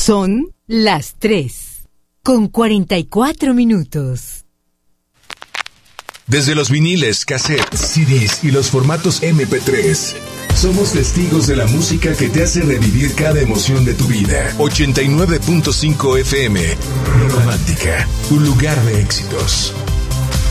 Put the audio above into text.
Son las 3:44. Desde los viniles, cassettes, CDs y los formatos MP3, somos testigos de la música que te hace revivir cada emoción de tu vida. 89.5 FM, Romántica, un lugar de éxitos.